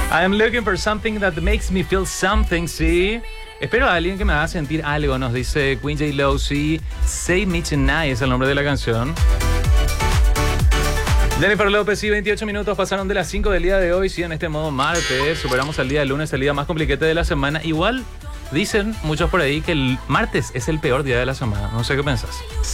I'm looking for something that makes me feel something, sí. Espero a alguien que me haga sentir algo, nos dice Queen J. Lo, sí. Save Me Tonight es el nombre de la canción. Jennifer López, sí, 28 minutos pasaron de las 5 del día de hoy, sí, en este modo martes. Superamos al día del lunes, el día más complicado de la semana. Igual dicen muchos por ahí que el martes es el peor día de la semana. No sé qué pensás.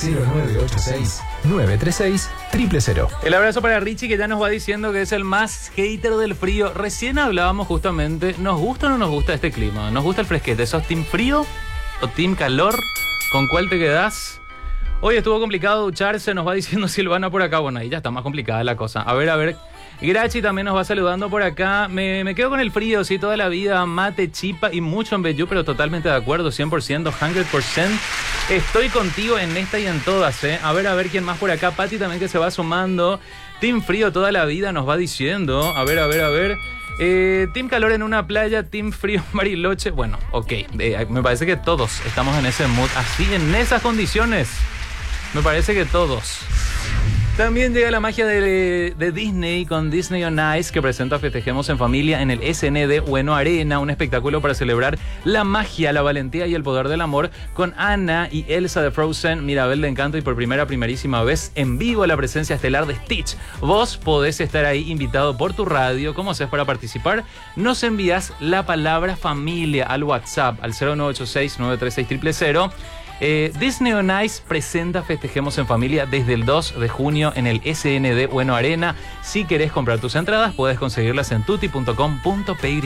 0986-936-000. El abrazo para Richie, que ya nos va diciendo que es el más hater del frío. Recién hablábamos justamente, ¿nos gusta o no nos gusta este clima? ¿Nos gusta el fresquete? ¿Sos team frío o team calor? ¿Con cuál te quedás? Hoy estuvo complicado ducharse, nos va diciendo Silvana por acá. Bueno, ahí ya está más complicada la cosa. A ver. Grachi también nos va saludando por acá. Me quedo con el frío, sí, toda la vida. Mate, chipa y mucho en Bellú, pero totalmente de acuerdo, 100%, 100%. Estoy contigo en esta y en todas, ¿eh? A ver quién más por acá. Pati también que se va sumando. Team frío toda la vida nos va diciendo. A ver. Team calor en una playa, team frío en Bariloche. Bueno, ok. Me parece que todos estamos en ese mood, así, en esas condiciones. Me parece que todos. También llega la magia de Disney con Disney on Ice, que presenta Festejemos en Familia en el SND Bueno Arena, un espectáculo para celebrar la magia, la valentía y el poder del amor, con Anna y Elsa de Frozen, Mirabel de Encanto y por primerísima vez en vivo la presencia estelar de Stitch. Vos podés estar ahí invitado por tu radio. ¿Cómo haces para participar? Nos envías la palabra familia al WhatsApp al 0986-936-000. Disney on Ice presenta Festejemos en Familia desde el 2 de junio en el SND Bueno Arena. Si querés comprar tus entradas, puedes conseguirlas en tutti.com.py.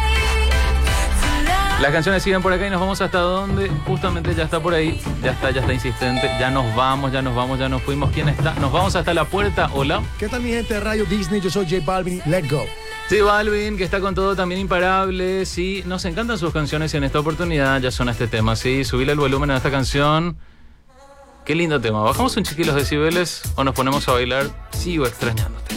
Las canciones siguen por acá y nos vamos hasta donde justamente ya está por ahí. Ya está insistente. Ya nos vamos, ya nos fuimos. ¿Quién está? Nos vamos hasta la puerta. Hola. ¿Qué tal, mi gente de Radio Disney? Yo soy J Balvin. Let's go. Sí, Balvin, que está con todo también imparable. Sí, nos encantan sus canciones y en esta oportunidad ya suena este tema. Sí, subile el volumen a esta canción. Qué lindo tema. ¿Bajamos un chiqui los decibeles o nos ponemos a bailar? Sigo extrañándote.